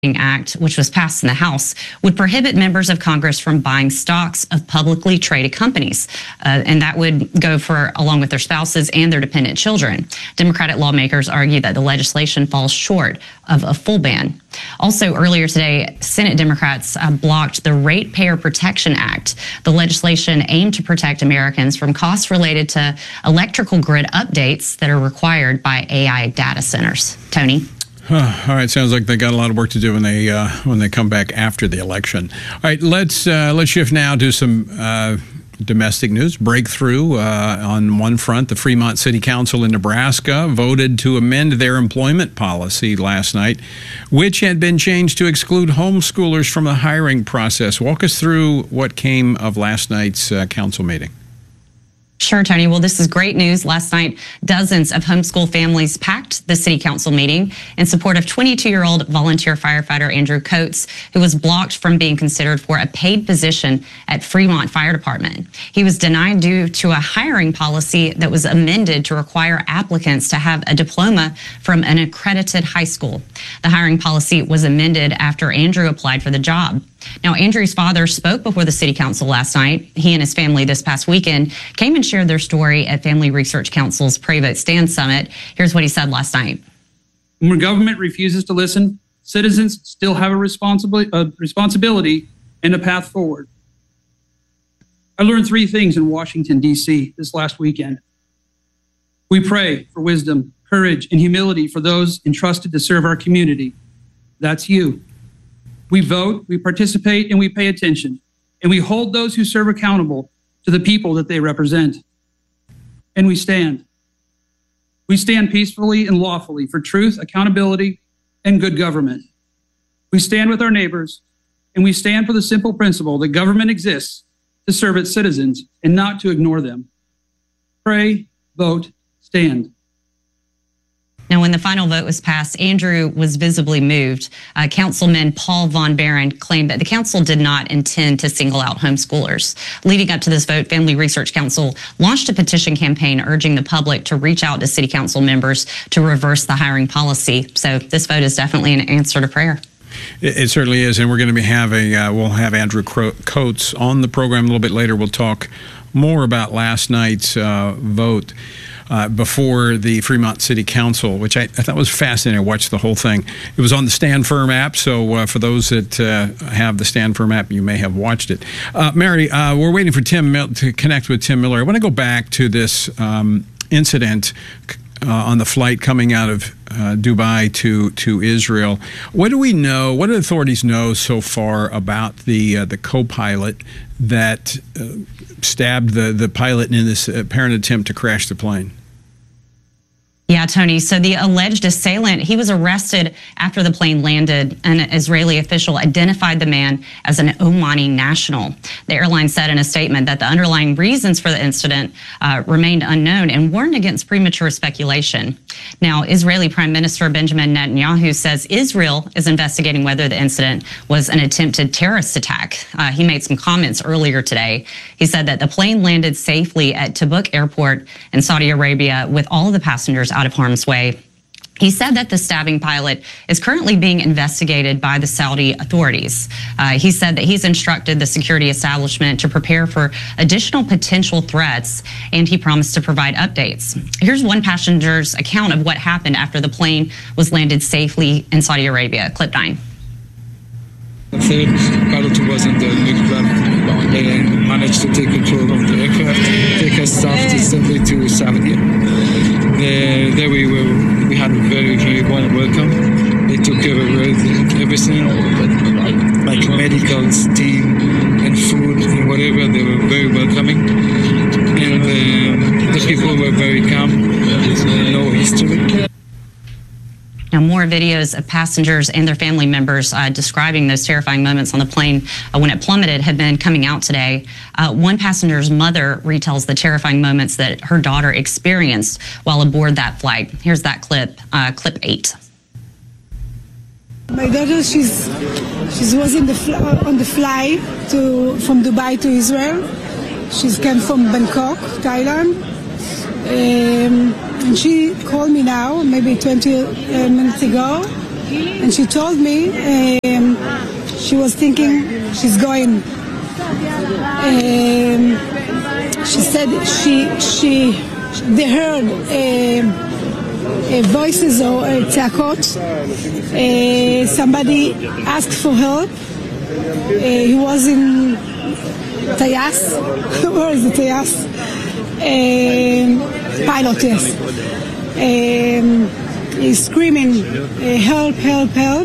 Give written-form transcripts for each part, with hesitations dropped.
Act, which was passed in the House, would prohibit members of Congress from buying stocks of publicly traded companies. And that would go for along with their spouses and their dependent children. Democratic lawmakers argue that the legislation falls short of a full ban. Also, earlier today, Senate Democrats blocked the Ratepayer Protection Act. The legislation aimed to protect Americans from costs related to electrical grid updates that are required by AI data centers. Tony? All right, sounds like they got a lot of work to do when they come back after the election. All right, let's shift now to some domestic news. Breakthrough on one front. The Fremont City Council in Nebraska voted to amend their employment policy last night, which had been changed to exclude homeschoolers from the hiring process. Walk us through what came of last night's council meeting. Sure, Tony. Well, this is great news. Last night, dozens of homeschool families packed the city council meeting in support of 22-year-old volunteer firefighter Andrew Coates, who was blocked from being considered for a paid position at Fremont Fire Department. He was denied due to a hiring policy that was amended to require applicants to have a diploma from an accredited high school. The hiring policy was amended after Andrew applied for the job. Now, Andrew's father spoke before the city council last night. He and his family this past weekend came and shared their story at Family Research Council's Pray Vote Stand Summit. Here's what he said last night. When government refuses to listen, citizens still have a responsibility and a path forward. I learned 3 things in Washington, D.C. this last weekend. We pray for wisdom, courage, and humility for those entrusted to serve our community. That's you. We vote, we participate, and we pay attention. And we hold those who serve accountable to the people that they represent. And we stand. We stand peacefully and lawfully for truth, accountability, and good government. We stand with our neighbors, and we stand for the simple principle that government exists to serve its citizens and not to ignore them. Pray, vote, stand. Now, when the final vote was passed, Andrew was visibly moved. Councilman Paul Von Barron claimed that the council did not intend to single out homeschoolers. Leading up to this vote, Family Research Council launched a petition campaign urging the public to reach out to city council members to reverse the hiring policy. So this vote is definitely an answer to prayer. It certainly is, and we're going to be having we'll have Andrew Coates on the program a little bit later. We'll talk more about last night's vote. Before the Fremont City Council, which I thought was fascinating. I watched the whole thing. It was on the Stand Firm app, so for those that have the Stand Firm app, you may have watched it. Mary, we're waiting for Tim to connect with Tim Miller. I want to go back to this incident on the flight coming out of Dubai to Israel. What do we know? What do authorities know so far about the co-pilot that stabbed the pilot in this apparent attempt to crash the plane? Yeah, Tony. So the alleged assailant, he was arrested after the plane landed. An Israeli official identified the man as an Omani national. The airline said in a statement that the underlying reasons for the incident remained unknown and warned against premature speculation. Now, Israeli Prime Minister Benjamin Netanyahu says Israel is investigating whether the incident was an attempted terrorist attack. He made some comments earlier today. He said that the plane landed safely at Tabuk Airport in Saudi Arabia with all of the passengers out of harm's way. He said that the stabbing pilot is currently being investigated by the Saudi authorities. He said that he's instructed the security establishment to prepare for additional potential threats, and he promised to provide updates. Here's one passenger's account of what happened after the plane was landed safely in Saudi Arabia. Clip 9. The third pilot who was in the aircraft managed to take control of the aircraft, take us safely to Saudi. There we had a very, very warm welcome. They took care of everything, like medicals, team, and food, and whatever. They were very welcoming. And the people were very calm, no history. Now, more videos of passengers and their family members describing those terrifying moments on the plane when it plummeted have been coming out today. One passenger's mother retells the terrifying moments that her daughter experienced while aboard that flight. Here's that clip, clip 8. My daughter, she was on the flight from Dubai to Israel. She came from Bangkok, Thailand. And she called me now, maybe 20 minutes ago, and she told me she was thinking she's going. She said they heard voices or tzakot. Somebody asked for help. He was in Tayas. Where is the Tayas? Pilot, yes. He's screaming, help, help, help.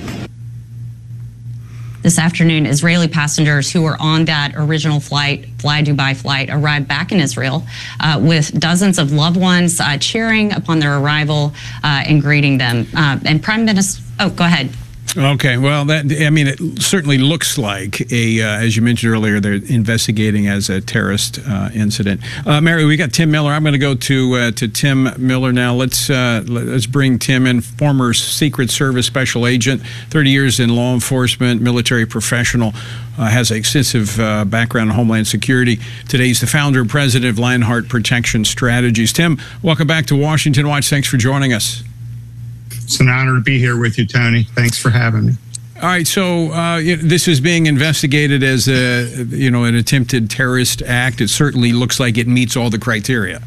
This afternoon, Israeli passengers who were on that original Fly Dubai flight arrived back in Israel with dozens of loved ones cheering upon their arrival and greeting them. And Prime Minister, go ahead. Okay, well, it certainly looks like as you mentioned earlier, they're investigating as a terrorist incident. Mary, we got Tim Miller. I'm going to go to Tim Miller now. Let's bring Tim in, former Secret Service special agent, 30 years in law enforcement, military professional, has an extensive background in Homeland Security. Today, he's the founder and president of Lionheart Protection Strategies. Tim, welcome back to Washington Watch. Thanks for joining us. It's an honor to be here with you, Tony. Thanks for having me. All right, so this is being investigated as an attempted terrorist act. It certainly looks like it meets all the criteria.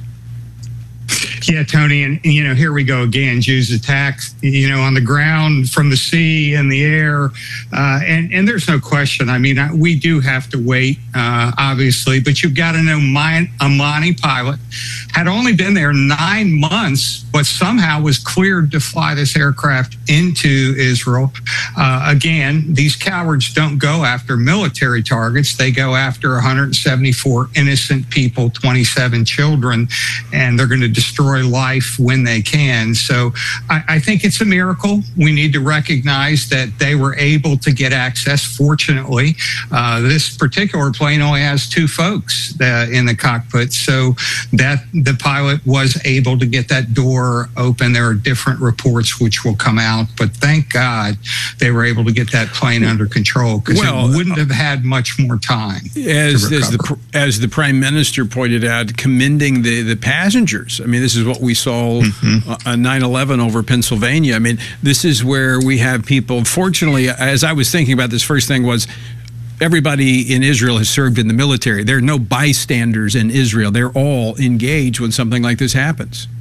Yeah, Tony, and here we go again. Jews attack, on the ground, from the sea, and the air, and there's no question. I mean, we do have to wait, obviously, but you've got to know Amani pilot had only been there 9 months, but somehow was cleared to fly this aircraft into Israel. Again, these cowards don't go after military targets. They go after 174 innocent people, 27 children, and they're going to destroy life when they can. So I think it's a miracle. We need to recognize that they were able to get access. Fortunately, this particular plane only has 2 folks in the cockpit, so that the pilot was able to get that door open. There are different reports which will come out, but thank God they were able to get that plane under control, because it wouldn't have had much more time. As the Prime Minister pointed out, commending the passengers. I mean, this is what we saw on 9/11 over Pennsylvania. I mean, this is where we have people. Fortunately, as I was thinking about this, first thing was, everybody in Israel has served in the military. There are no bystanders in Israel. They're all engaged when something like this happens.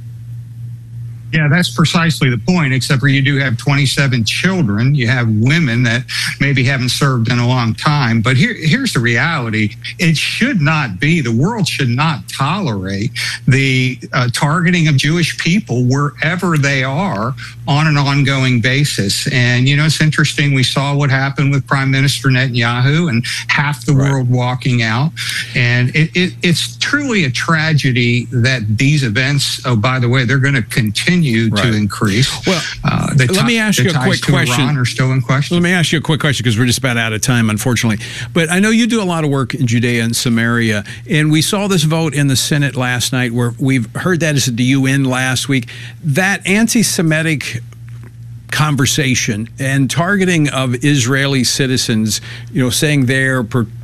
Yeah, that's precisely the point, except for you do have 27 children. You have women that maybe haven't served in a long time. But here's the reality. It should not be. The world should not tolerate the targeting of Jewish people wherever they are on an ongoing basis. And, it's interesting. We saw what happened with Prime Minister Netanyahu and half the world walking out. And it's truly a tragedy that these events, oh, by the way, they're going to continue to increase. Well, let me ask you a quick question. Iran are still in question. Let me ask you a quick question, because we're just about out of time, unfortunately. But I know you do a lot of work in Judea and Samaria, and we saw this vote in the Senate last night, where we've heard that is at the UN last week. That anti-Semitic conversation and targeting of Israeli citizens, saying they're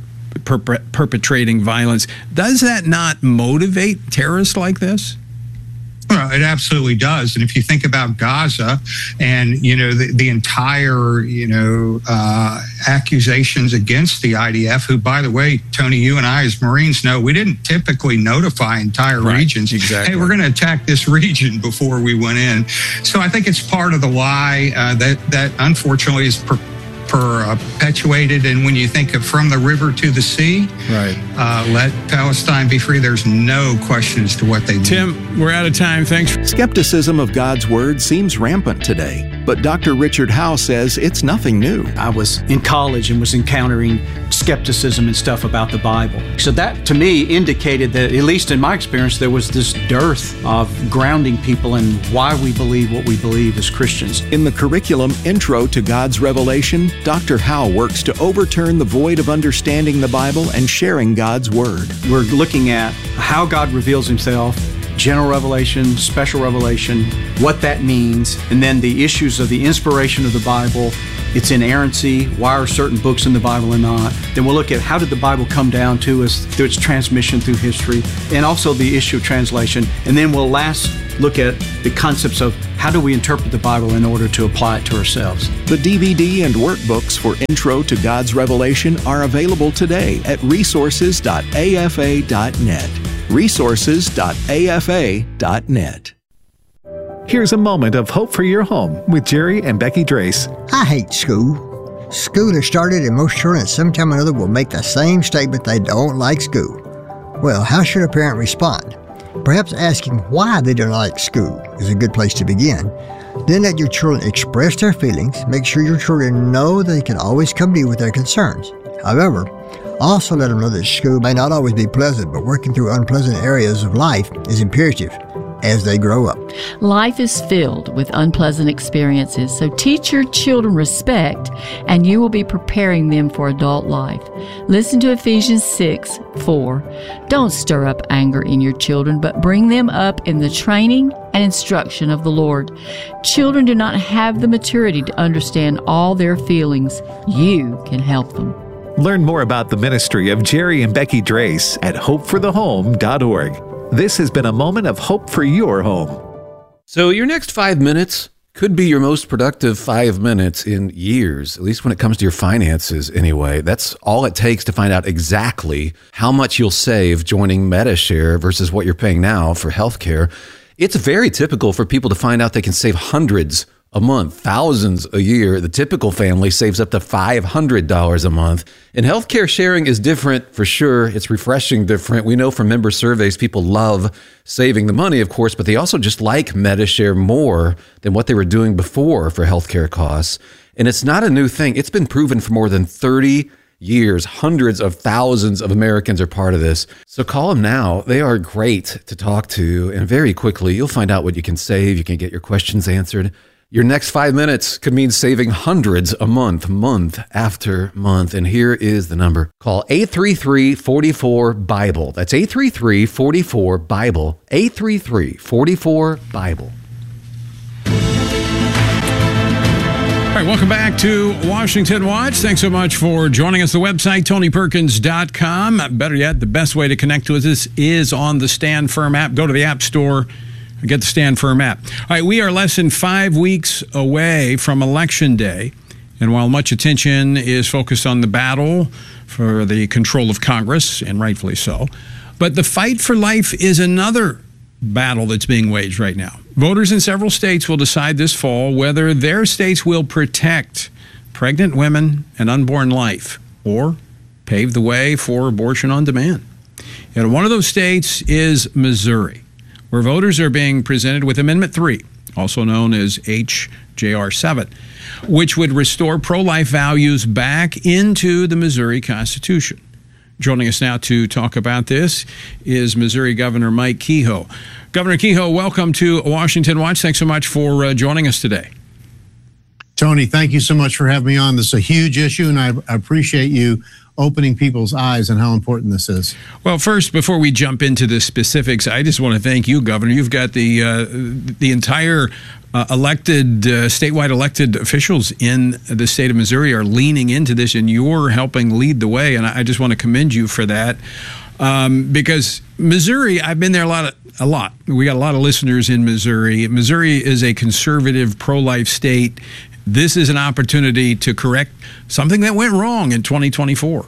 perpetrating violence, does that not motivate terrorists like this? Well, it absolutely does. And if you think about Gaza and, the entire, accusations against the IDF, who, by the way, Tony, you and I as Marines know, we didn't typically notify entire regions. Exactly. Hey, we're going to attack this region before we went in. So I think it's part of the lie that unfortunately is perpetuated. And when you think of from the river to the sea, let Palestine be free, there's no question as to what they mean. Tim, we're out of time. Thanks. Skepticism of God's word seems rampant today, but Dr. Richard Howe says it's nothing new. I was in college and was encountering skepticism and stuff about the Bible. So that, to me, indicated that, at least in my experience, there was this dearth of grounding people in why we believe what we believe as Christians. In the curriculum Intro to God's Revelation, Dr. Howe works to overturn the void of understanding the Bible and sharing God's Word. We're looking at how God reveals Himself, general revelation, special revelation, what that means, and then the issues of the inspiration of the Bible its inerrancy, why are certain books in the Bible and not. Then we'll look at how did the Bible come down to us through its transmission through history, and also the issue of translation. And then we'll last look at the concepts of how do we interpret the Bible in order to apply it to ourselves. The DVD and workbooks for Intro to God's Revelation are available today at resources.afa.net. resources.afa.net. Here's a moment of hope for your home with Jerry and Becky Drace. I hate school. School has started, and most children at some time or another will make the same statement they don't like school. Well, how should a parent respond? Perhaps asking why they don't like school is a good place to begin. Then let your children express their feelings. Make sure your children know they can always come to you with their concerns. However, also let them know that school may not always be pleasant, but working through unpleasant areas of life is imperative as they grow up. Life is filled with unpleasant experiences, so teach your children respect, and you will be preparing them for adult life. Listen to Ephesians 6:4. Don't stir up anger in your children, but bring them up in the training and instruction of the Lord. Children do not have the maturity to understand all their feelings. You can help them. Learn more about the ministry of Jerry and Becky Drace at hopeforthehome.org. This has been a moment of hope for your home. So your next 5 minutes could be your most productive 5 minutes in years, at least when it comes to your finances anyway. That's all it takes to find out exactly how much you'll save joining Medi-Share versus what you're paying now for healthcare. It's very typical for people to find out they can save hundreds a month, thousands a year. The typical family saves up to $500 a month. And healthcare sharing is different for sure. It's refreshing different. We know from member surveys, people love saving the money, of course, but they also just like Medi-Share more than what they were doing before for healthcare costs. And it's not a new thing. It's been proven for more than 30 years. Hundreds of thousands of Americans are part of this. So call them now. They are great to talk to. And very quickly, you'll find out what you can save. You can get your questions answered. Your next 5 minutes could mean saving hundreds a month, month after month. And here is the number. Call 833-44-BIBLE. That's 833-44-BIBLE. 833-44-BIBLE. All right, welcome back to Washington Watch. Thanks so much for joining us. The website, TonyPerkins.com. Better yet, the best way to connect with us is on the Stand Firm app. Go to the App Store. Get the Stand Firm app. All right, we are less than 5 weeks away from Election Day. And while much attention is focused on the battle for the control of Congress, and rightfully so, but the fight for life is another battle that's being waged right now. Voters in several states will decide this fall whether their states will protect pregnant women and unborn life or pave the way for abortion on demand. And one of those states is Missouri, where voters are being presented with Amendment 3, also known as HJR 7, which would restore pro-life values back into the Missouri Constitution. Joining us now to talk about this is Missouri Governor Mike Kehoe. Governor Kehoe, welcome to Washington Watch. Thanks so much for joining us today. Tony, thank you so much for having me on. This is a huge issue, and I appreciate you opening people's eyes on how important this is. Well, first, before we jump into the specifics, I just want to thank you, Governor. You've got the entire statewide elected officials in the state of Missouri are leaning into this, and you're helping lead the way. And I just want to commend you for that, because Missouri, I've been there a lot. We got a lot of listeners in Missouri. Missouri is a conservative, pro-life state. This is an opportunity to correct something that went wrong in 2024.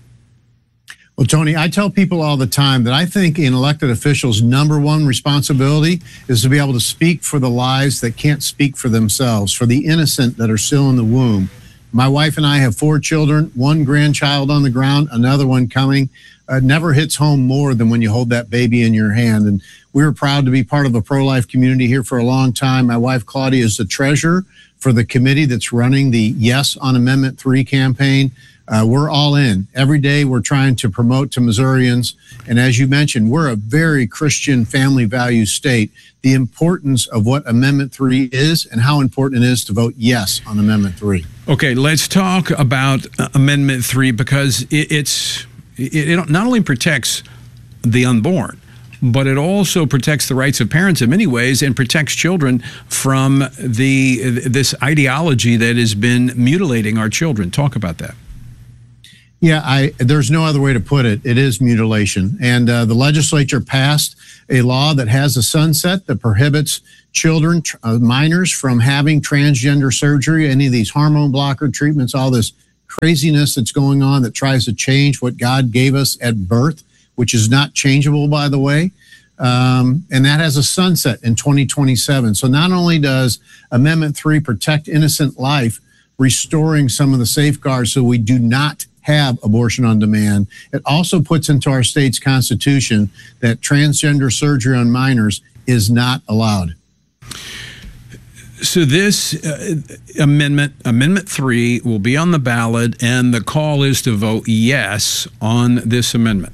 Well, Tony, I tell people all the time that I think an elected official's number one responsibility is to be able to speak for the lives that can't speak for themselves, for the innocent that are still in the womb. My wife and I have 4 children, 1 grandchild on the ground, another one coming. It never hits home more than when you hold that baby in your hand. And we're proud to be part of the pro-life community here for a long time. My wife, Claudia, is the treasurer for the committee that's running the Yes on Amendment 3 campaign. We're all in. Every day we're trying to promote to Missourians. And as you mentioned, we're a very Christian family values state. The importance of what Amendment 3 is and how important it is to vote yes on Amendment 3. Okay, let's talk about Amendment 3 because it not only protects the unborn, but it also protects the rights of parents in many ways and protects children from this ideology that has been mutilating our children. Talk about that. Yeah, there's no other way to put it. It is mutilation. And the legislature passed a law that has a sunset that prohibits children, minors, from having transgender surgery, any of these hormone blocker treatments, all this craziness that's going on that tries to change what God gave us at birth, which is not changeable, by the way. And that has a sunset in 2027. So not only does Amendment 3 protect innocent life, restoring some of the safeguards so we do not have abortion on demand, it also puts into our state's constitution that transgender surgery on minors is not allowed. So this Amendment 3, will be on the ballot, and the call is to vote yes on this amendment.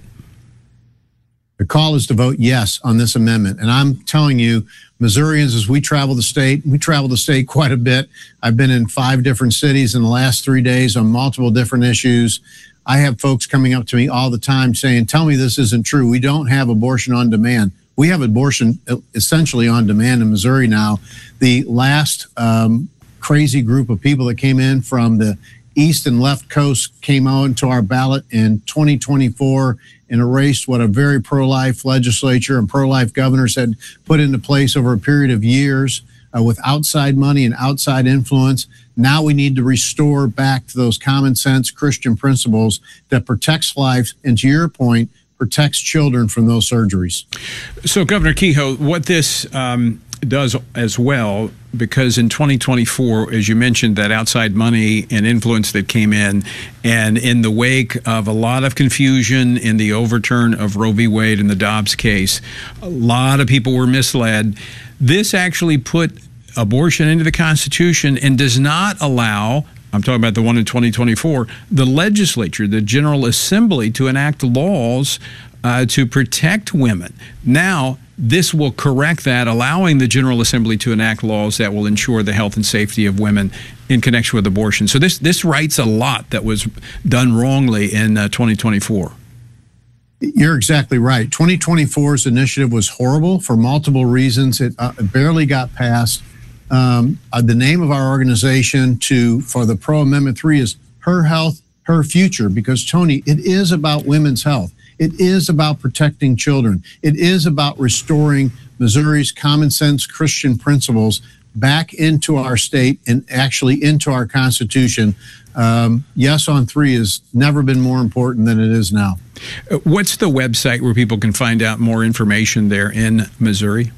The call is to vote yes on this amendment. And I'm telling you, Missourians, as we travel the state quite a bit. I've been in 5 different cities in the last 3 days on multiple different issues. I have folks coming up to me all the time saying, tell me this isn't true. We don't have abortion on demand. We have abortion essentially on demand in Missouri now. The last crazy group of people that came in from the east and left coast came on to our ballot in 2024 and erased what a very pro-life legislature and pro-life governors had put into place over a period of years with outside money and outside influence. Now we need to restore back to those common sense Christian principles that protects life and, to your point, protects children from those surgeries. So, Governor Kehoe, what this does as well, because in 2024, as you mentioned, that outside money and influence that came in, and in the wake of a lot of confusion in the overturn of Roe v. Wade in the Dobbs case, a lot of people were misled. This actually put abortion into the Constitution and does not allow, I'm talking about the one in 2024, the legislature, the General Assembly, to enact laws to protect women. Now, this will correct that, allowing the General Assembly to enact laws that will ensure the health and safety of women in connection with abortion. So this rights a lot that was done wrongly in 2024. You're exactly right. 2024's initiative was horrible for multiple reasons. It barely got passed. The name of our organization for the Pro Amendment 3 is Her Health, Her Future, because, Tony, it is about women's health. It is about protecting children. It is about restoring Missouri's common sense Christian principles back into our state and actually into our Constitution. Yes on 3 has never been more important than it is now. What's the website where people can find out more information there in Missouri?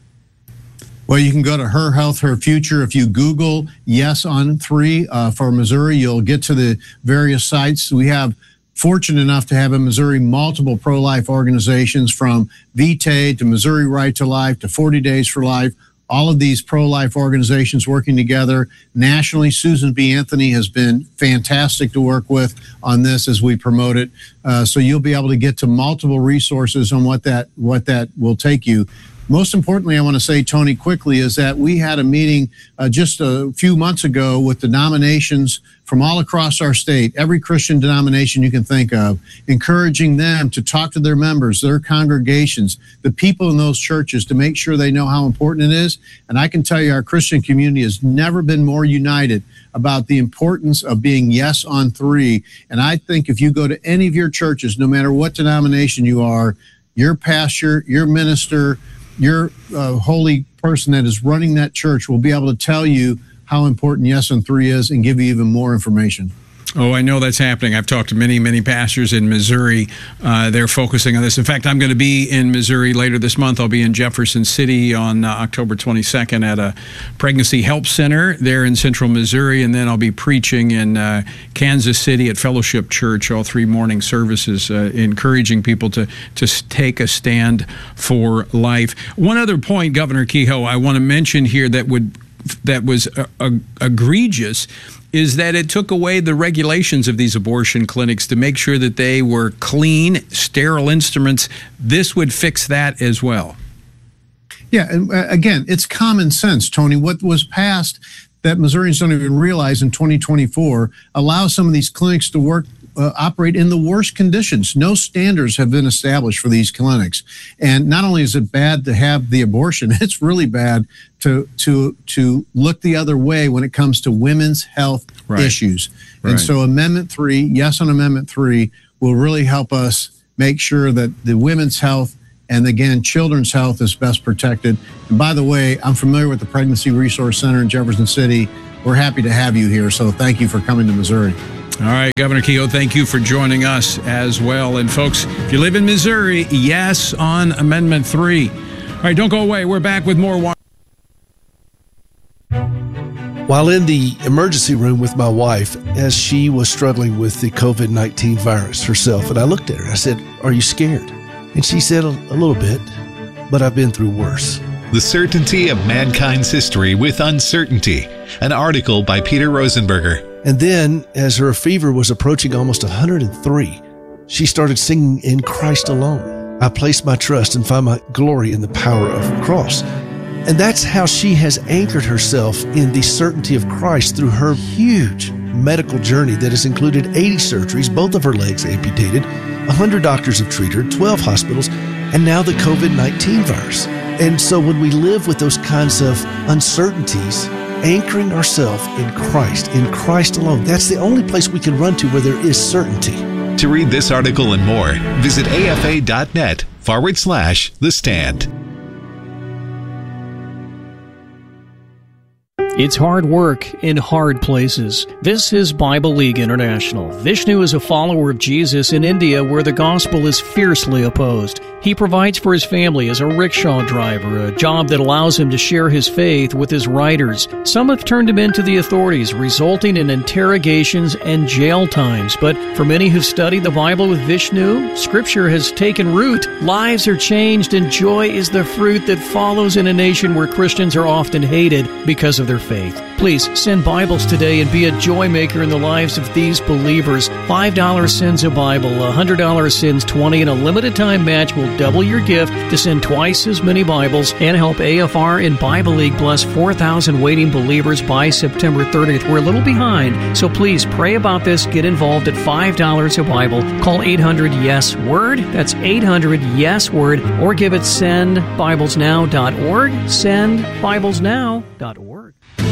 Well, you can go to Her Health, Her Future. If you Google Yes on 3 for Missouri, you'll get to the various sites. We have fortunate enough to have in Missouri multiple pro-life organizations, from VTAE to Missouri Right to Life to 40 Days for Life. All of these pro-life organizations working together nationally. Susan B. Anthony has been fantastic to work with on this as we promote it. So you'll be able to get to multiple resources on what that will take you. Most importantly, I want to say, Tony, quickly, is that we had a meeting just a few months ago with denominations from all across our state, every Christian denomination you can think of, encouraging them to talk to their members, their congregations, the people in those churches, to make sure they know how important it is. And I can tell you, our Christian community has never been more united about the importance of being yes on 3. And I think if you go to any of your churches, no matter what denomination you are, your pastor, your minister, your holy person that is running that church will be able to tell you how important Yes on 3 is and give you even more information. Oh, I know that's happening. I've talked to many, many pastors in Missouri. They're focusing on this. In fact, I'm going to be in Missouri later this month. I'll be in Jefferson City on October 22nd at a pregnancy help center there in central Missouri. And then I'll be preaching in Kansas City at Fellowship Church, all 3 morning services, encouraging people to take a stand for life. One other point, Governor Kehoe, I want to mention here that was egregious is that it took away the regulations of these abortion clinics to make sure that they were clean, sterile instruments. This would fix that as well. Yeah, and again, it's common sense, Tony. What was passed that Missourians don't even realize in 2024 allows some of these clinics to work operate in the worst conditions. No standards have been established for these clinics. And not only is it bad to have the abortion, it's really bad to look the other way when it comes to women's health issues. Right. And so Amendment 3, yes on Amendment 3, will really help us make sure that the women's health and, again, children's health is best protected. And by the way, I'm familiar with the Pregnancy Resource Center in Jefferson City. We're happy to have you here, so thank you for coming to Missouri. All right, Governor Kehoe, thank you for joining us as well. And folks, if you live in Missouri, yes on Amendment 3. All right, don't go away. We're back with more. While in the emergency room with my wife, as she was struggling with the COVID-19 virus herself, and I looked at her, I said, "Are you scared?" And she said, a little bit, but I've been through worse. The Certainty of Mankind's History with Uncertainty, an article by Peter Rosenberger. And then, as her fever was approaching almost 103, she started singing "In Christ Alone. I place my trust and find my glory in the power of the cross." And that's how she has anchored herself in the certainty of Christ through her huge medical journey that has included 80 surgeries, both of her legs amputated, 100 doctors have treated her, 12 hospitals, and now the COVID-19 virus. And so when we live with those kinds of uncertainties, anchoring ourselves in Christ alone, that's the only place we can run to where there is certainty. To read this article and more, visit afa.net/The Stand. It's hard work in hard places. This is Bible League International. Vishnu is a follower of Jesus in India where the gospel is fiercely opposed. He provides for his family as a rickshaw driver, a job that allows him to share his faith with his riders. Some have turned him into the authorities, resulting in interrogations and jail times. But for many who've studied the Bible with Vishnu, Scripture has taken root. Lives are changed and joy is the fruit that follows in a nation where Christians are often hated because of their faith. Please send Bibles today and be a joy maker in the lives of these believers. $5 sends a Bible, $100 sends 20, and a limited time match will double your gift to send twice as many Bibles and help AFR and Bible League bless 4,000 waiting believers by September 30th. We're a little behind, so please pray about this. Get involved at $5 a Bible. Call 800-YES-WORD. That's 800-YES-WORD. Or give it sendbiblesnow.org. Sendbiblesnow.org.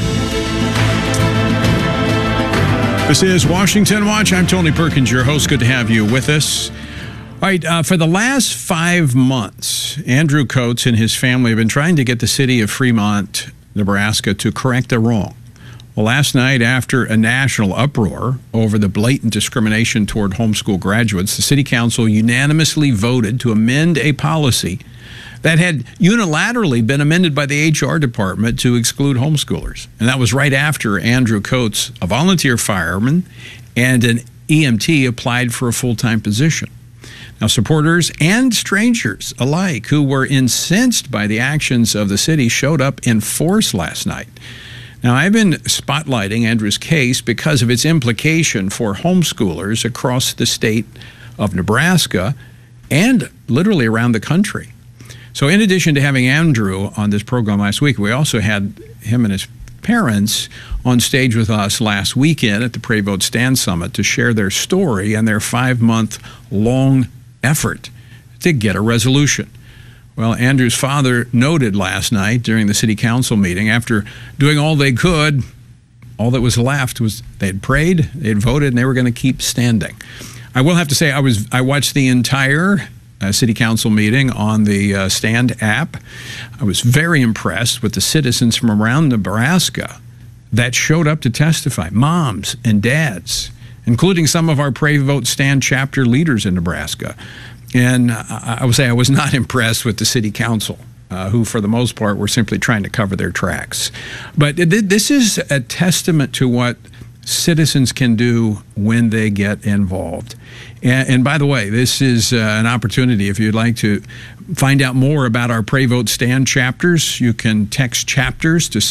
This is Washington Watch. I'm Tony Perkins, your host. Good to have you with us. All right, for the last 5 months, Andrew Coates and his family have been trying to get the city of Fremont, Nebraska, to correct a wrong. Well, last night, after a national uproar over the blatant discrimination toward homeschool graduates, the city council unanimously voted to amend a policy that had unilaterally been amended by the HR department to exclude homeschoolers. And that was right after Andrew Coates, a volunteer fireman and an EMT, applied for a full-time position. Now, supporters and strangers alike who were incensed by the actions of the city showed up in force last night. Now, I've been spotlighting Andrew's case because of its implication for homeschoolers across the state of Nebraska and literally around the country. So in addition to having Andrew on this program last week, we also had him and his parents on stage with us last weekend at the Pray Vote Stand Summit to share their story and their 5-month-long effort to get a resolution. Well, Andrew's father noted last night during the city council meeting, after doing all they could, all that was left was they had prayed, they had voted, and they were going to keep standing. I will have to say I watched the entire city council meeting on the Stand app. I was very impressed with the citizens from around Nebraska that showed up to testify, moms and dads, including some of our Pray Vote Stand chapter leaders in Nebraska. And I would say I was not impressed with the city council, who for the most part were simply trying to cover their tracks. But this is a testament to what citizens can do when they get involved. And by the way, this is an opportunity. If you'd like to find out more about our Pray Vote Stand chapters, you can text chapters to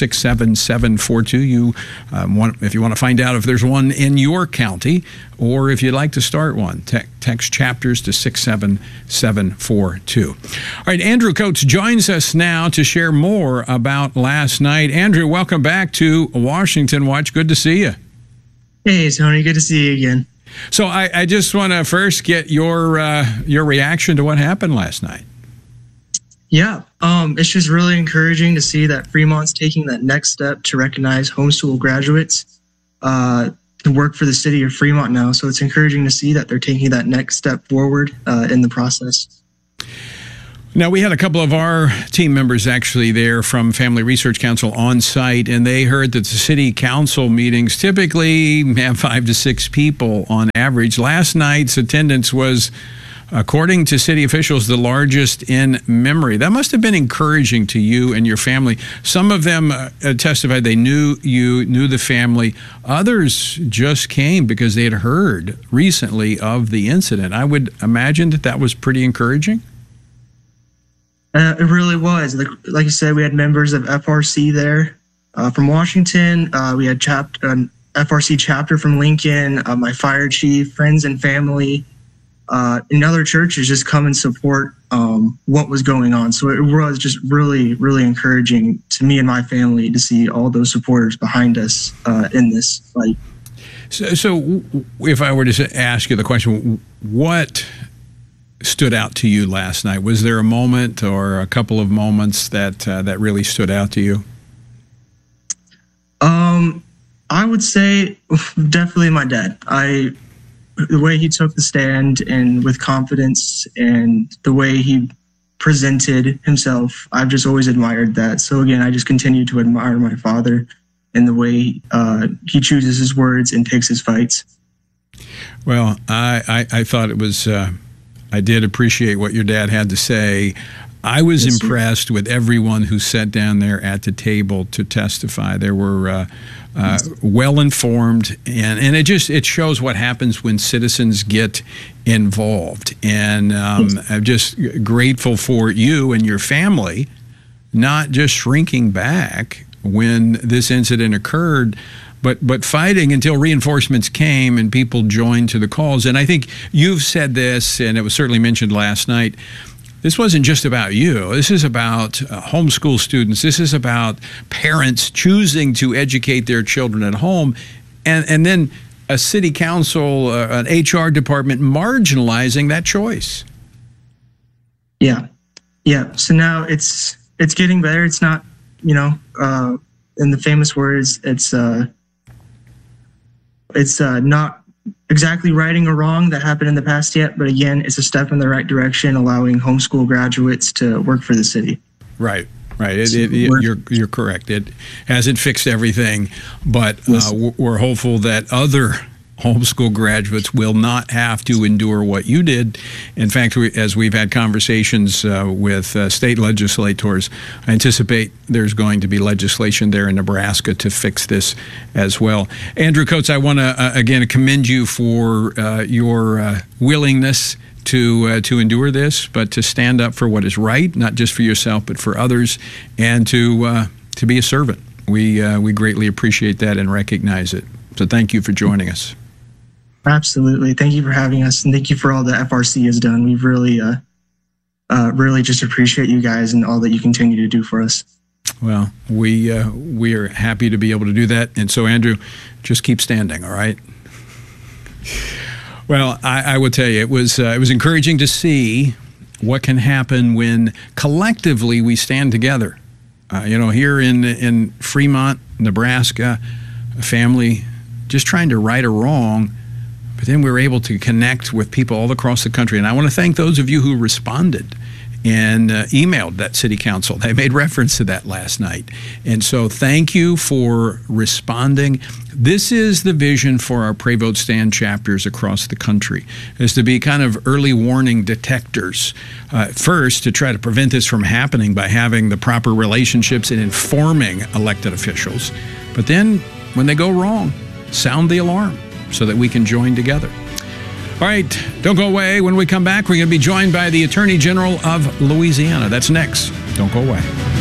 67742. If you want to find out if there's one in your county, or if you'd like to start one, text chapters to 67742. All right, Andrew Coates joins us now to share more about last night. Andrew, welcome back to Washington Watch. Good to see you. Hey, Tony. Good to see you again. So I just want to first get your reaction to what happened last night. Yeah, it's just really encouraging to see that Fremont's taking that next step to recognize homeschool graduates to work for the city of Fremont now. So it's encouraging to see that they're taking that next step forward in the process. Now, we had a couple of our team members actually there from Family Research Council on site, and they heard that the city council meetings typically have 5 to 6 people on average. Last night's attendance was, according to city officials, the largest in memory. That must have been encouraging to you and your family. Some of them testified they knew you, knew the family. Others just came because they had heard recently of the incident. I would imagine that was pretty encouraging. It really was. Like you said, we had members of FRC there from Washington. We had an FRC chapter from Lincoln, my fire chief, friends and family, and other churches just come and support what was going on. So it was just really, really encouraging to me and my family to see all those supporters behind us in this fight. So if I were to ask you the question, what stood out to you last night? Was there a moment or a couple of moments that really stood out to you? I would say definitely my dad. The way he took the stand and with confidence and the way he presented himself, I've just always admired that. So again, I just continue to admire my father and the way he chooses his words and takes his fights. Well, I thought it was, I did appreciate what your dad had to say. I was impressed with everyone who sat down there at the table to testify. They were well informed, and it shows what happens when citizens get involved. And I'm just grateful for you and your family not just shrinking back when this incident occurred, but fighting until reinforcements came and people joined to the calls. And I think you've said this, and it was certainly mentioned last night, this wasn't just about you. This is about homeschool students. This is about parents choosing to educate their children at home, and then a city council, an HR department marginalizing that choice. Yeah. So now it's getting better. It's not, in the famous words, it's not exactly righting a wrong that happened in the past yet, but again, it's a step in the right direction, allowing homeschool graduates to work for the city. Right. You're correct. It hasn't fixed everything, but we're hopeful that other homeschool graduates will not have to endure what you did. In fact, as we've had conversations with state legislators, I anticipate there's going to be legislation there in Nebraska to fix this as well. Andrew Coates, I want to again commend you for your willingness to endure this, but to stand up for what is right, not just for yourself, but for others, and to be a servant. We greatly appreciate that and recognize it. So thank you for joining us. Absolutely. Thank you for having us, and thank you for all that FRC has done. We've really just appreciate you guys and all that you continue to do for us. Well, we are happy to be able to do that. And so, Andrew, just keep standing, all right? Well, I will tell you, it was encouraging to see what can happen when collectively we stand together. Here in Fremont, Nebraska, a family just trying to right a wrong, but then we were able to connect with people all across the country. And I want to thank those of you who responded and emailed that city council. They made reference to that last night. And so thank you for responding. This is the vision for our Pray Vote Stand chapters across the country, is to be kind of early warning detectors. First, to try to prevent this from happening by having the proper relationships and informing elected officials. But then when they go wrong, sound the alarm so that we can join together. All right, don't go away. When we come back, we're going to be joined by the Attorney General of Louisiana. That's next. Don't go away.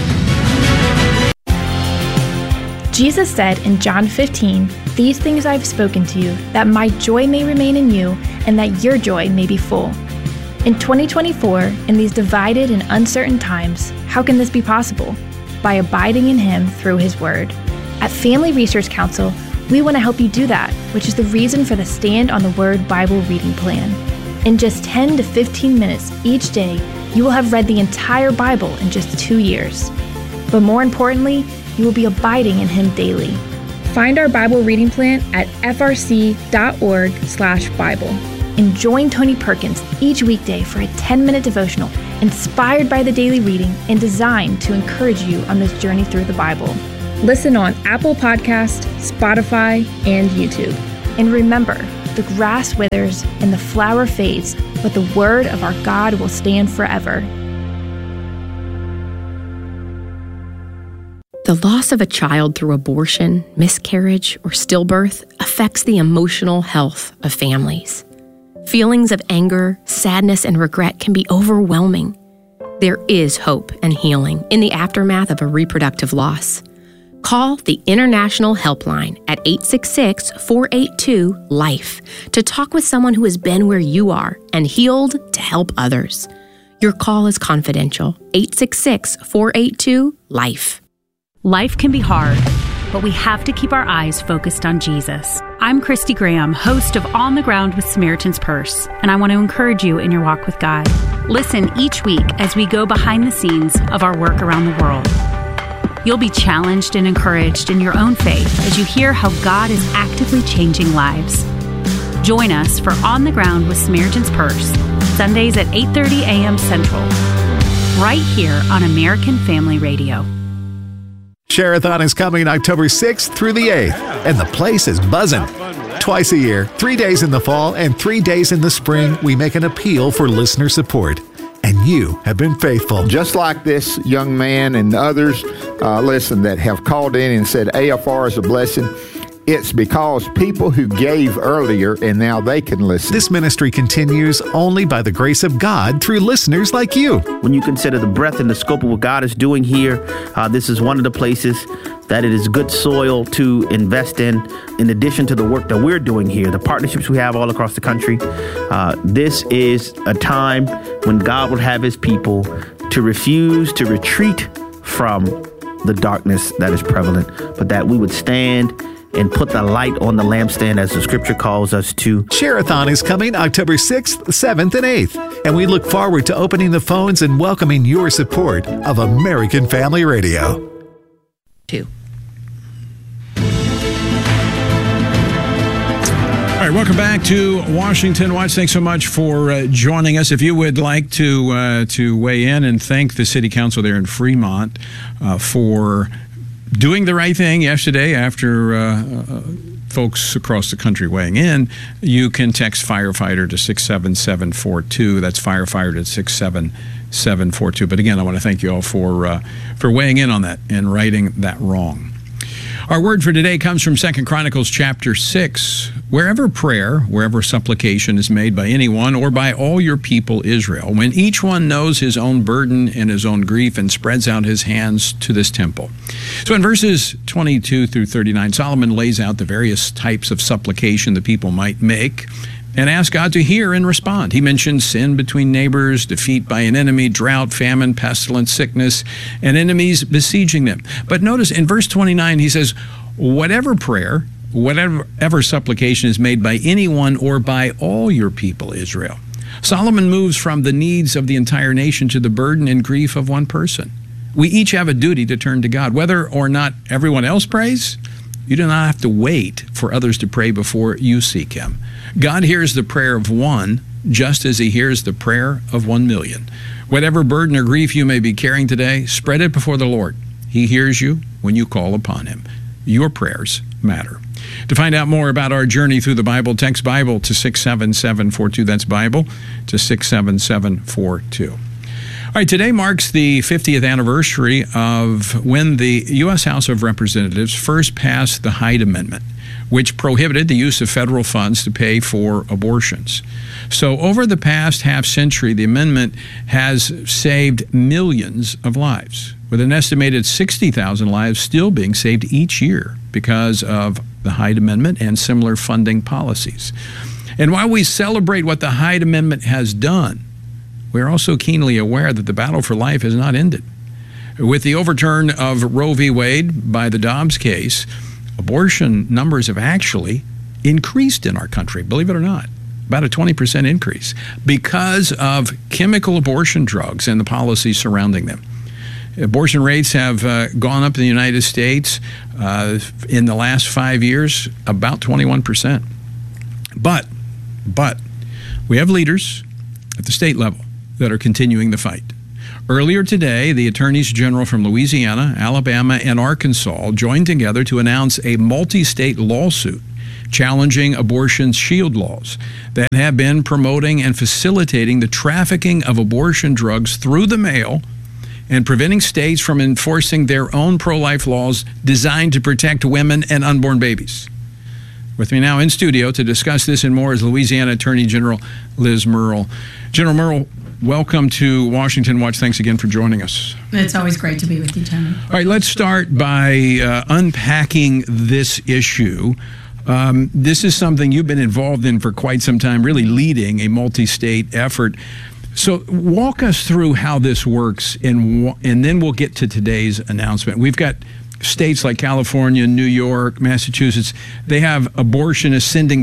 Jesus said in John 15, "These things I've spoken to you, that my joy may remain in you, and that your joy may be full." In 2024, in these divided and uncertain times, how can this be possible? By abiding in Him through His Word. At Family Research Council, We want to help you do that, which is the reason for the Stand on the Word Bible reading plan. In just 10 to 15 minutes each day, you will have read the entire Bible in just 2 years. But more importantly, you will be abiding in Him daily. Find our Bible reading plan at frc.org/Bible. And join Tony Perkins each weekday for a 10-minute devotional inspired by the daily reading and designed to encourage you on this journey through the Bible. Listen on Apple Podcast, Spotify, and YouTube. And remember, the grass withers and the flower fades, but the word of our God will stand forever. The loss of a child through abortion, miscarriage, or stillbirth affects the emotional health of families. Feelings of anger, sadness, and regret can be overwhelming. There is hope and healing in the aftermath of a reproductive loss. Call the International Helpline at 866-482-LIFE to talk with someone who has been where you are and healed to help others. Your call is confidential. 866-482-LIFE. Life can be hard, but we have to keep our eyes focused on Jesus. I'm Christy Graham, host of On the Ground with Samaritan's Purse, and I want to encourage you in your walk with God. Listen each week as we go behind the scenes of our work around the world. You'll be challenged and encouraged in your own faith as you hear how God is actively changing lives. Join us for On the Ground with Samaritan's Purse, Sundays at 8:30 a.m. Central, right here on American Family Radio. Share-a-thon is coming October 6th through the 8th, and the place is buzzing. Twice a year, 3 days in the fall and 3 days in the spring, we make an appeal for listener support. And you have been faithful. Just like this young man and others, that have called in and said AFR is a blessing. It's because people who gave earlier and now they can listen. This ministry continues only by the grace of God through listeners like you. When you consider the breadth and the scope of what God is doing here, this is one of the places that it is good soil to invest in addition to the work that we're doing here, the partnerships we have all across the country. This is a time when God would have his people to refuse to retreat from the darkness that is prevalent, but that we would stand and put the light on the lampstand as the scripture calls us to. Share-a-thon is coming October 6th, 7th, and 8th, and we look forward to opening the phones and welcoming your support of American Family Radio. All right, welcome back to Washington Watch. Thanks so much for joining us. If you would like to weigh in and thank the City Council there in Fremont for doing the right thing yesterday after folks across the country weighing in, you can text firefighter to 67742. That's firefighter to 67742. But again, I want to thank you all for weighing in on that and righting that wrong. Our word for today comes from 2 Chronicles chapter 6. Wherever prayer, wherever supplication is made by anyone or by all your people Israel, when each one knows his own burden and his own grief and spreads out his hands to this temple. So in verses 22 through 39, Solomon lays out the various types of supplication the people might make and ask God to hear and respond. He mentions sin between neighbors, defeat by an enemy, drought, famine, pestilence, sickness, and enemies besieging them. But notice in verse 29, he says, whatever prayer, whatever supplication is made by anyone or by all your people, Israel. Solomon moves from the needs of the entire nation to the burden and grief of one person. We each have a duty to turn to God. Whether or not everyone else prays, you do not have to wait for others to pray before you seek him. God hears the prayer of one just as he hears the prayer of 1 million. Whatever burden or grief you may be carrying today, spread it before the Lord. He hears you when you call upon him. Your prayers matter. To find out more about our journey through the Bible, text Bible to 67742. That's Bible to 67742. All right, today marks the 50th anniversary of when the U.S. House of Representatives first passed the Hyde Amendment, which prohibited the use of federal funds to pay for abortions. So over the past half century, the amendment has saved millions of lives, with an estimated 60,000 lives still being saved each year because of the Hyde Amendment and similar funding policies. And while we celebrate what the Hyde Amendment has done, we're also keenly aware that the battle for life has not ended. With the overturn of Roe v. Wade by the Dobbs case, abortion numbers have actually increased in our country, believe it or not. About a 20% increase because of chemical abortion drugs and the policies surrounding them. Abortion rates have gone up in the United States in the last 5 years, about 21%. But we have leaders at the state level that are continuing the fight. Earlier today, the attorneys general from Louisiana, Alabama, and Arkansas joined together to announce a multi-state lawsuit challenging abortion shield laws that have been promoting and facilitating the trafficking of abortion drugs through the mail and preventing states from enforcing their own pro-life laws designed to protect women and unborn babies. With me now in studio to discuss this and more is Louisiana Attorney General Liz Murrill. General Murrill, welcome to Washington Watch. Thanks again for joining us. It's always great to be with you, Tony. All right, let's start by unpacking this issue. This is something you've been involved in for quite some time, really leading a multi-state effort. So walk us through how this works, and then we'll get to today's announcement. We've got states like California, New York, Massachusetts. They have abortionists sending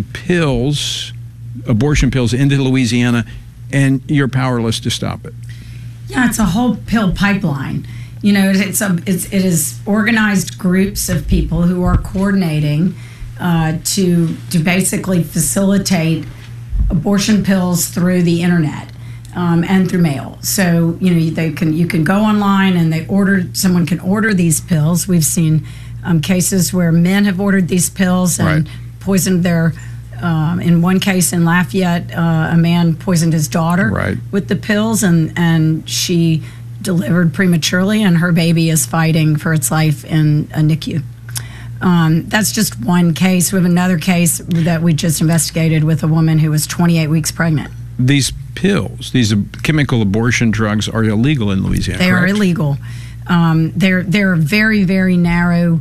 abortion pills into Louisiana, and you're powerless to stop it. Yeah, it's a whole pill pipeline. You know, it is organized groups of people who are coordinating to basically facilitate abortion pills through the internet and through mail. So you can go online and someone can order these pills. We've seen cases where men have ordered these pills and poisoned their. In one case in Lafayette, a man poisoned his daughter with the pills, and she delivered prematurely, and her baby is fighting for its life in a NICU. That's just one case. We have another case that we just investigated with a woman who was 28 weeks pregnant. These pills, these chemical abortion drugs, are illegal in Louisiana. They are illegal. They're very, very narrow,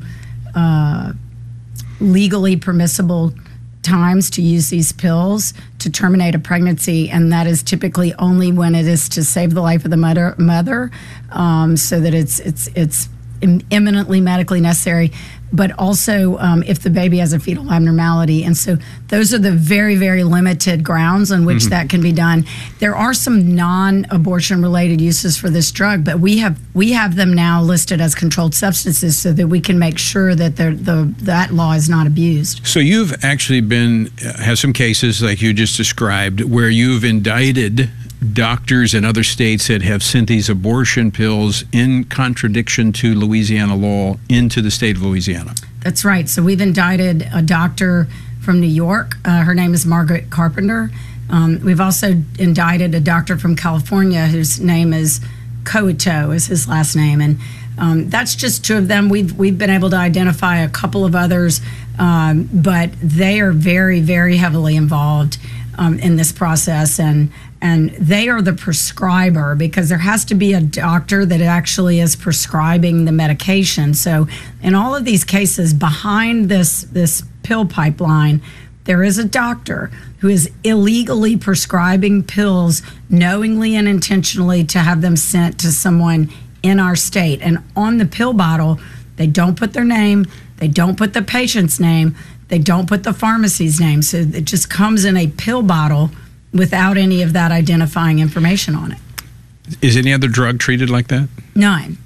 legally permissible times to use these pills to terminate a pregnancy, and that is typically only when it is to save the life of the mother, so that it's imminently medically necessary, but also if the baby has a fetal abnormality. And so those are the very, very limited grounds on which that can be done. There are some non-abortion related uses for this drug, but we have them now listed as controlled substances so that we can make sure that that law is not abused. So you've actually have some cases like you just described where you've indicted doctors in other states that have sent these abortion pills in contradiction to Louisiana law into the state of Louisiana. That's right. So we've indicted a doctor from New York. Her name is Margaret Carpenter. We've also indicted a doctor from California whose name is Coito, is his last name. And that's just two of them. We've been able to identify a couple of others, but they are very, very heavily involved in this process, and they are the prescriber, because there has to be a doctor that actually is prescribing the medication. So in all of these cases, behind this pill pipeline, there is a doctor who is illegally prescribing pills knowingly and intentionally to have them sent to someone in our state. And on the pill bottle, they don't put their name, they don't put the patient's name, they don't put the pharmacy's name. So it just comes in a pill bottle without any of that identifying information on it. Is any other drug treated like that? None.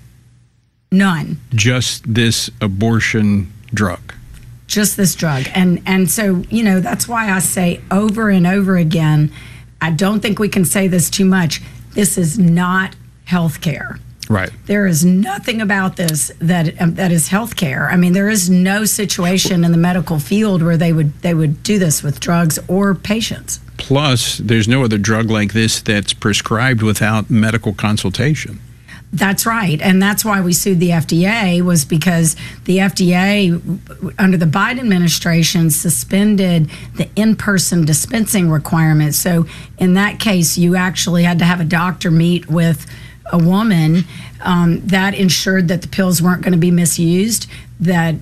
Just this abortion drug. Just this drug. And so, that's why I say over and over again, I don't think we can say this too much. This is not health care. Right. There is nothing about this that is health care. I mean, there is no situation in the medical field where they would do this with drugs or patients. Plus, there's no other drug like this that's prescribed without medical consultation. That's right. And that's why we sued the FDA, was because the FDA, under the Biden administration, suspended the in-person dispensing requirements. So in that case, you actually had to have a doctor meet with a woman, that ensured that the pills weren't going to be misused, that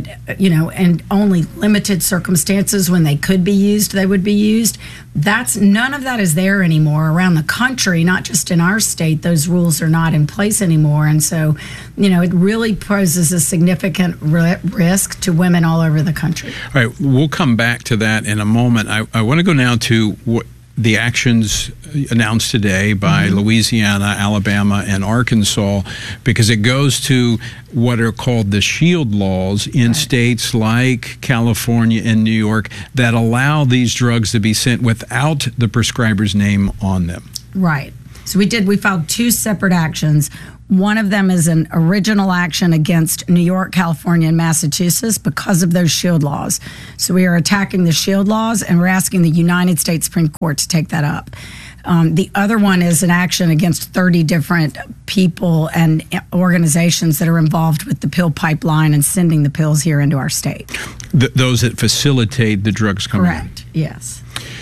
and only limited circumstances when they could be used, they would be used. None of that is there anymore around the country, not just in our state. Those rules are not in place anymore. And so, it really poses a significant risk to women all over the country. All right, we'll come back to that in a moment. I want to go now to what the actions announced today by Louisiana, Alabama, and Arkansas, because it goes to what are called the shield laws in states like California and New York that allow these drugs to be sent without the prescriber's name on them. Right. So we filed 2 separate actions. One of them is an original action against New York, California, and Massachusetts because of those shield laws. So we are attacking the shield laws, and we're asking the United States Supreme Court to take that up. The other one is an action against 30 different people and organizations that are involved with the pill pipeline and sending the pills here into our state. Those that facilitate the drugs coming in? Correct, yes.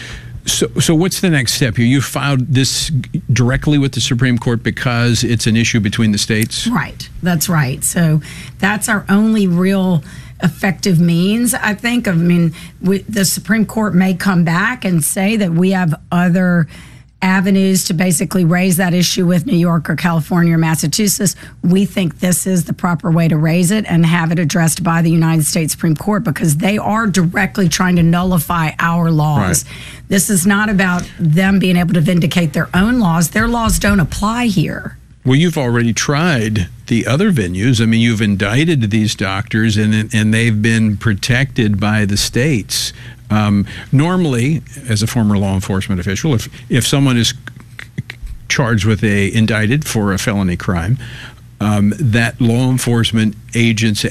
So what's the next step here? You filed this directly with the Supreme Court because it's an issue between the states? Right. That's right. So that's our only real effective means, I think. The Supreme Court may come back and say that we have other avenues to basically raise that issue with New York or California or Massachusetts. We think this is the proper way to raise it and have it addressed by the United States Supreme Court, because they are directly trying to nullify our laws. Right. This is not about them being able to vindicate their own laws. Their laws don't apply here. Well, you've already tried the other venues. You've indicted these doctors, and they've been protected by the states. Normally, as a former law enforcement official, if someone is charged with indicted for a felony crime, that a law enforcement agency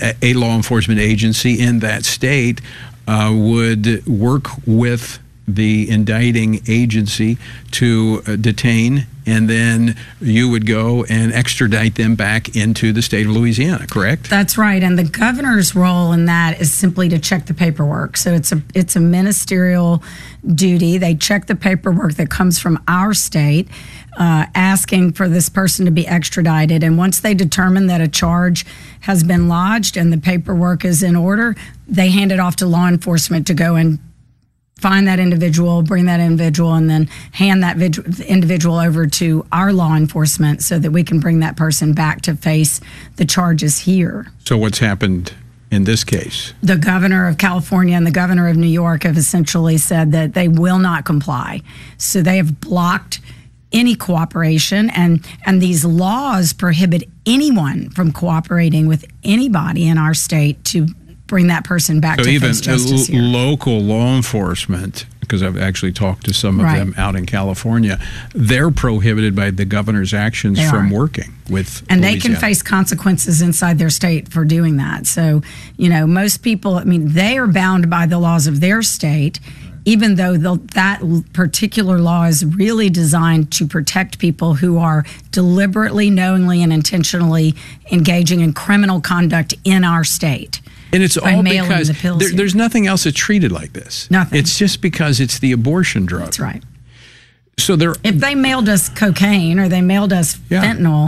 in that state would work with the indicting agency to detain, and then you would go and extradite them back into the state of Louisiana, correct? That's right. And the governor's role in that is simply to check the paperwork. So it's a ministerial duty. They check the paperwork that comes from our state, asking for this person to be extradited. And once they determine that a charge has been lodged and the paperwork is in order, they hand it off to law enforcement to go and find that individual, bring that individual, and then hand that individual over to our law enforcement so that we can bring that person back to face the charges here. So what's happened in this case? The governor of California and the governor of New York have essentially said that they will not comply. So they have blocked any cooperation, and these laws prohibit anyone from cooperating with anybody in our state to bring that person back to face justice here. Local law enforcement, because I've actually talked to some of them out in California, they're prohibited by the governor's actions from working with and Louisiana. They can face consequences inside their state for doing that. So, most people, they are bound by the laws of their state, even though that particular law is really designed to protect people who are deliberately, knowingly, and intentionally engaging in criminal conduct in our state. And it's all because there's nothing else that's treated like this. Nothing. It's just because it's the abortion drug. That's right. So if they mailed us cocaine or they mailed us fentanyl,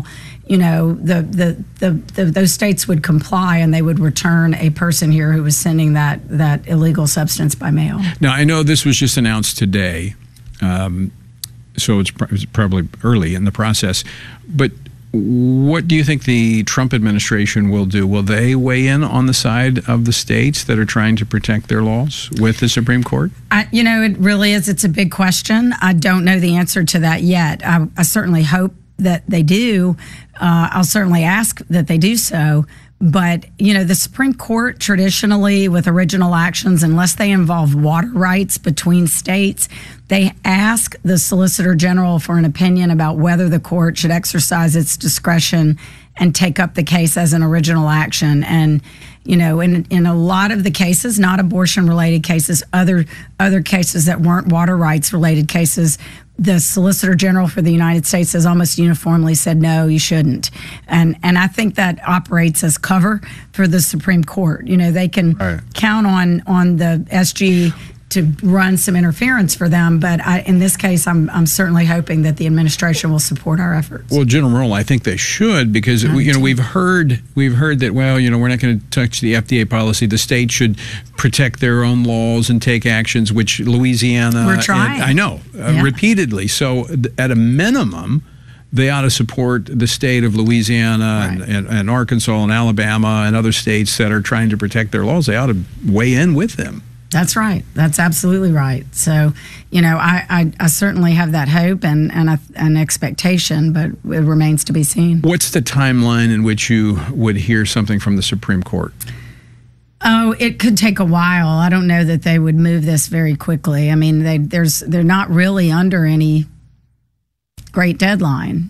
those states would comply and they would return a person here who was sending that illegal substance by mail. Now, I know this was just announced today, so it's probably early in the process, but what do you think the Trump administration will do? Will they weigh in on the side of the states that are trying to protect their laws with the Supreme Court? It really is. It's a big question. I don't know the answer to that yet. I certainly hope that they do. I'll certainly ask that they do so. But, the Supreme Court traditionally with original actions, unless they involve water rights between states, they ask the Solicitor General for an opinion about whether the court should exercise its discretion and take up the case as an original action. And, in a lot of the cases, not abortion-related cases, other cases that weren't water rights-related cases, the Solicitor General for the United States has almost uniformly said, no, you shouldn't. And I think that operates as cover for the Supreme Court. They can count on the SG to run some interference for them. But in this case, I'm certainly hoping that the administration will support our efforts. Well, General Merle, I think they should, because we've heard that, well, we're not going to touch the FDA policy. The state should protect their own laws and take actions, which Louisiana, we're trying. I know, repeatedly. So at a minimum, they ought to support the state of Louisiana and Arkansas and Alabama and other states that are trying to protect their laws. They ought to weigh in with them. That's right. That's absolutely right. So, I certainly have that hope and an expectation, but it remains to be seen. What's the timeline in which you would hear something from the Supreme Court? Oh, it could take a while. I don't know that they would move this very quickly. I mean, they're not really under any great deadline.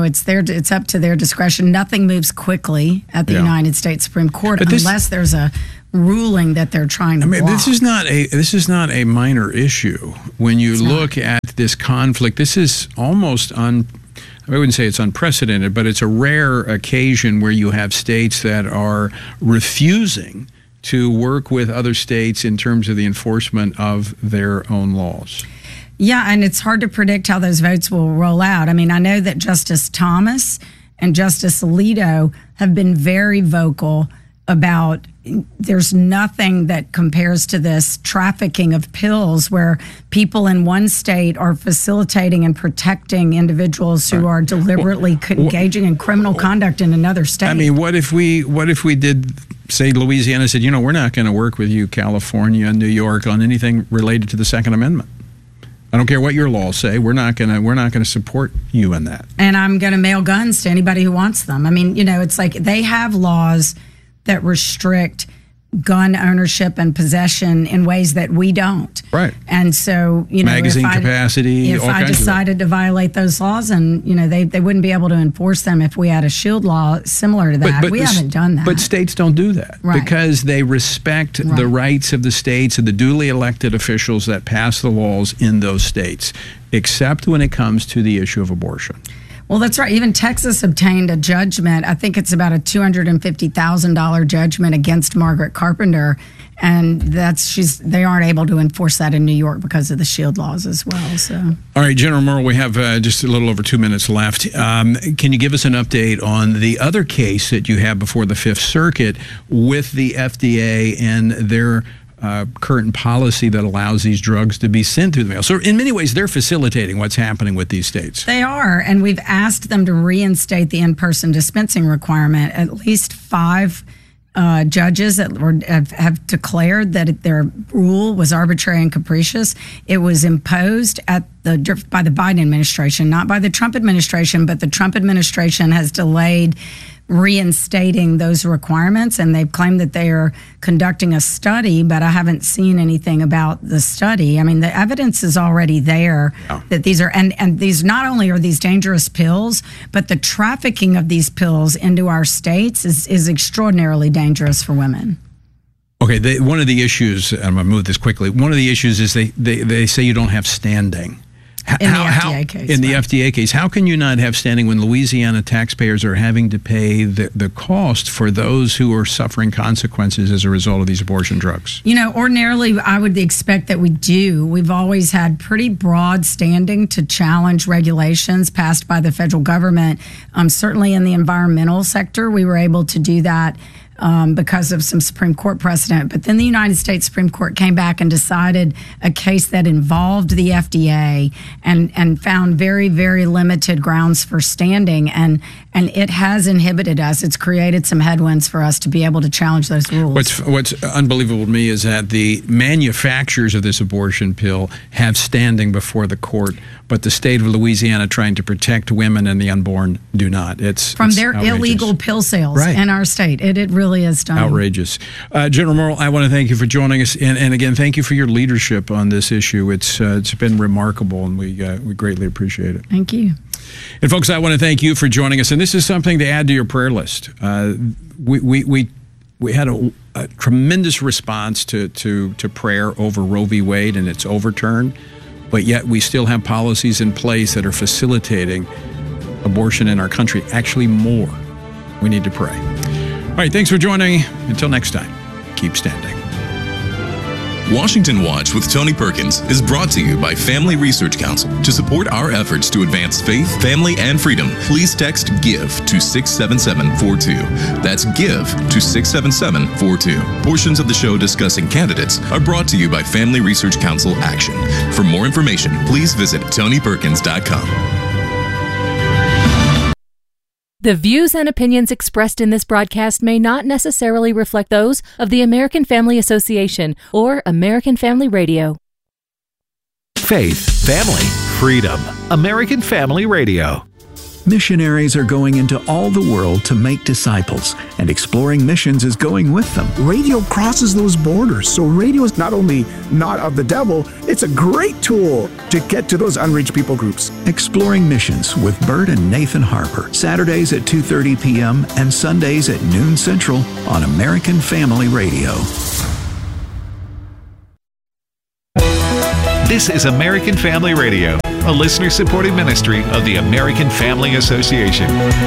It's up to their discretion. Nothing moves quickly at the United States Supreme Court unless there's a ruling that they're trying to block. This is not a minor issue. When you look at this conflict, this is almost I wouldn't say it's unprecedented, but it's a rare occasion where you have states that are refusing to work with other states in terms of the enforcement of their own laws. Yeah, and it's hard to predict how those votes will roll out. I mean, I know that Justice Thomas and Justice Alito have been very vocal about there's nothing that compares to this trafficking of pills where people in one state are facilitating and protecting individuals who are deliberately engaging in criminal conduct in another state. I mean, what if we did, say, Louisiana said, we're not going to work with you, California and New York, on anything related to the Second Amendment. I don't care what your laws say. We're not going to support you in that. And I'm going to mail guns to anybody who wants them. I mean, it's like they have laws that restrict gun ownership and possession in ways that we don't. Right. And so, magazine capacity. If I decided to violate those laws, and they wouldn't be able to enforce them if we had a shield law similar to that. We haven't done that. But states don't do that because they respect the rights of the states and the duly elected officials that pass the laws in those states, except when it comes to the issue of abortion. Well, that's right. Even Texas obtained a judgment. I think it's about a $250,000 judgment against Margaret Carpenter, and they aren't able to enforce that in New York because of the shield laws as well. So, all right, General Merle, we have just a little over 2 minutes left. Can you give us an update on the other case that you have before the Fifth Circuit with the FDA and their current policy that allows these drugs to be sent through the mail? So in many ways, they're facilitating what's happening with these states. They are, and we've asked them to reinstate the in-person dispensing requirement. At least 5 judges that have declared that their rule was arbitrary and capricious. It was imposed by the Biden administration, not by the Trump administration, but the Trump administration has delayed reinstating those requirements, and they've claimed that they are conducting a study, but I haven't seen anything about the study. I mean, the evidence is already there that these are, and these not only are these dangerous pills, but the trafficking of these pills into our states is extraordinarily dangerous for women. Okay, one of the issues, I'm going to move this quickly, one of the issues is they say you don't have standing. In the FDA case. In the FDA case, how can you not have standing when Louisiana taxpayers are having to pay the cost for those who are suffering consequences as a result of these abortion drugs? Ordinarily, I would expect that we do. We've always had pretty broad standing to challenge regulations passed by the federal government. Certainly in the environmental sector, we were able to do that because of some Supreme Court precedent. But then the United States Supreme Court came back and decided a case that involved the FDA and found very, very limited grounds for standing. And it has inhibited us. It's created some headwinds for us to be able to challenge those rules. What's unbelievable to me is that the manufacturers of this abortion pill have standing before the court, but the state of Louisiana trying to protect women and the unborn do not. It's their outrageous. Illegal pill sales in our state. It really is stunning. Outrageous. General Merle, I want to thank you for joining us, and again, thank you for your leadership on this issue. It's been remarkable, and we greatly appreciate it. Thank you. And folks, I want to thank you for joining us, and this is something to add to your prayer list. We had a tremendous response to prayer over Roe v. Wade and its overturn, but yet we still have policies in place that are facilitating abortion in our country. Actually, more. We need to pray. All right, thanks for joining. Until next time, keep standing. Washington Watch with Tony Perkins is brought to you by Family Research Council. To support our efforts to advance faith, family, and freedom, please text GIVE to 67742. That's GIVE to 67742. Portions of the show discussing candidates are brought to you by Family Research Council Action. For more information, please visit TonyPerkins.com. The views and opinions expressed in this broadcast may not necessarily reflect those of the American Family Association or American Family Radio. Faith, family, freedom. American Family Radio. Missionaries are going into all the world to make disciples, and Exploring Missions is going with them. Radio crosses those borders, so radio is not only not of the devil, it's a great tool to get to those unreached people groups. Exploring Missions with Bert and Nathan Harper, Saturdays at 2:30 p.m. and Sundays at noon Central on American Family Radio. This is American Family Radio, a listener-supported ministry of the American Family Association.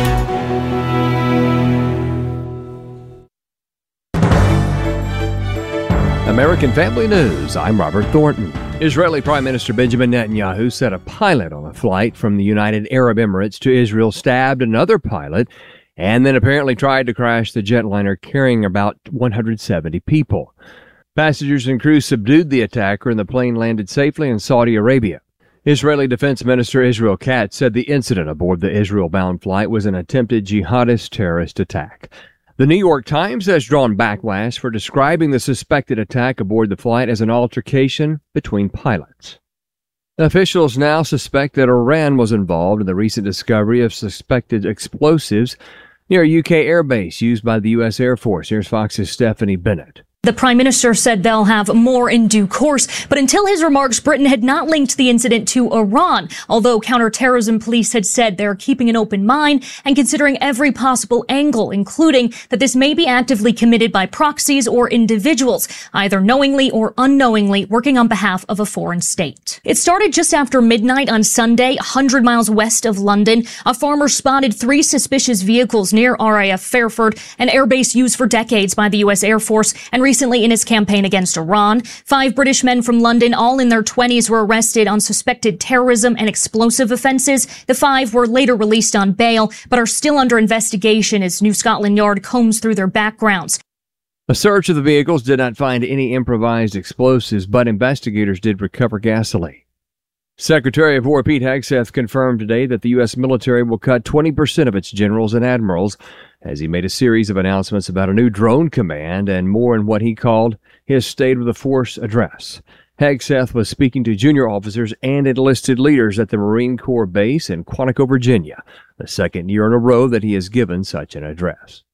American Family News, I'm Robert Thornton. Israeli Prime Minister Benjamin Netanyahu said a pilot on a flight from the United Arab Emirates to Israel stabbed another pilot and then apparently tried to crash the jetliner carrying about 170 people. Passengers and crew subdued the attacker and the plane landed safely in Saudi Arabia. Israeli Defense Minister Israel Katz said the incident aboard the Israel-bound flight was an attempted jihadist terrorist attack. The New York Times has drawn backlash for describing the suspected attack aboard the flight as an altercation between pilots. Officials now suspect that Iran was involved in the recent discovery of suspected explosives near a UK airbase used by the U.S. Air Force. Here's Fox's Stephanie Bennett. The Prime Minister said they'll have more in due course, but until his remarks, Britain had not linked the incident to Iran, although counterterrorism police had said they're keeping an open mind and considering every possible angle, including that this may be actively committed by proxies or individuals, either knowingly or unknowingly working on behalf of a foreign state. It started just after midnight on Sunday, 100 miles west of London. A farmer spotted 3 suspicious vehicles near RAF Fairford, an airbase used for decades by the U.S. Air Force, and recently in his campaign against Iran. 5 British men from London, all in their 20s, were arrested on suspected terrorism and explosive offences. The 5 were later released on bail, but are still under investigation as New Scotland Yard combs through their backgrounds. A search of the vehicles did not find any improvised explosives, but investigators did recover gasoline. Secretary of War Pete Hegseth confirmed today that the U.S. military will cut 20% of its generals and admirals as he made a series of announcements about a new drone command and more in what he called his State of the Force address. Hegseth was speaking to junior officers and enlisted leaders at the Marine Corps base in Quantico, Virginia, the second year in a row that he has given such an address.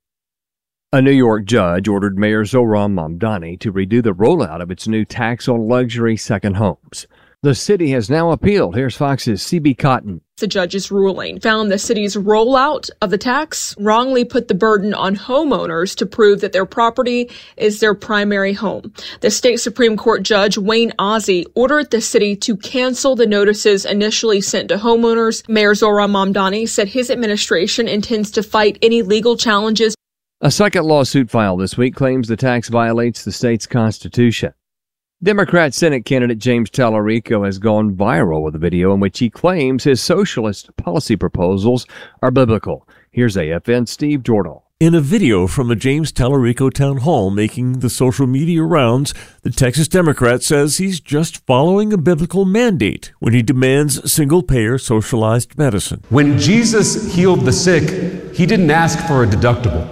A New York judge ordered Mayor Zohran Mamdani to redo the rollout of its new tax on luxury second homes. The city has now appealed. Here's Fox's C.B. Cotton. The judge's ruling found the city's rollout of the tax wrongly put the burden on homeowners to prove that their property is their primary home. The state Supreme Court Judge Wayne Ozzie ordered the city to cancel the notices initially sent to homeowners. Mayor Zohran Mamdani said his administration intends to fight any legal challenges. A second lawsuit filed this week claims the tax violates the state's constitution. Democrat Senate candidate James Tallarico has gone viral with a video in which he claims his socialist policy proposals are biblical. Here's AFN's Steve Jordahl. In a video from a James Tallarico town hall making the social media rounds, the Texas Democrat says he's just following a biblical mandate when he demands single-payer socialized medicine. When Jesus healed the sick, he didn't ask for a deductible.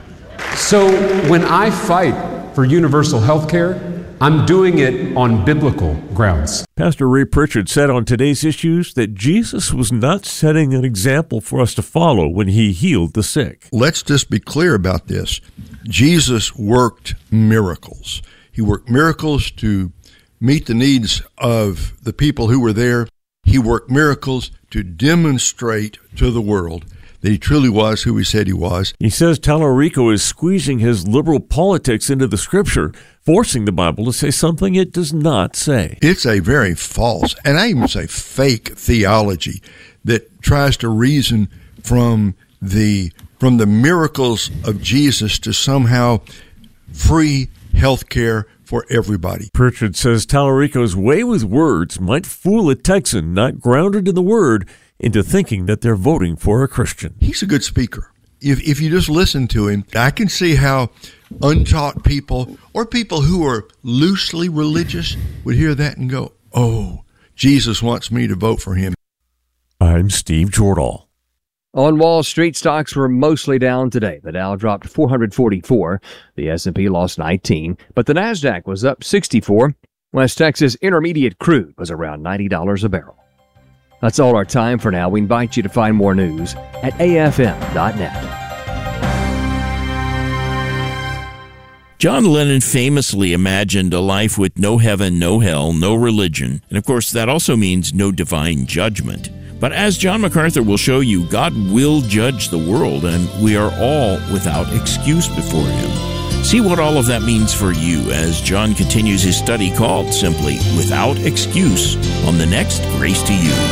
So when I fight for universal health care, I'm doing it on biblical grounds. Pastor Ray Pritchard said on Today's Issues that Jesus was not setting an example for us to follow when he healed the sick. Let's just be clear about this. Jesus worked miracles. He worked miracles to meet the needs of the people who were there. He worked miracles to demonstrate to the world that he truly was who he said he was. He says Tallarico is squeezing his liberal politics into the scripture, forcing the Bible to say something it does not say. It's a very false, and I even say fake theology that tries to reason from the miracles of Jesus to somehow free health care for everybody. Pritchard says Tallarico's way with words might fool a Texan not grounded in the Word into thinking that they're voting for a Christian. He's a good speaker. If you just listen to him, I can see how untaught people or people who are loosely religious would hear that and go, oh, Jesus wants me to vote for him. I'm Steve Jordahl. On Wall Street, stocks were mostly down today. The Dow dropped 444, the S&P lost 19, but the Nasdaq was up 64. West Texas Intermediate crude was around $90 a barrel. That's all our time for now. We invite you to find more news at afm.net. John Lennon famously imagined a life with no heaven, no hell, no religion, and of course that also means no divine judgment. But as John MacArthur will show you, God will judge the world, and we are all without excuse before Him. See what all of that means for you as John continues his study called simply Without Excuse on the next Grace to You.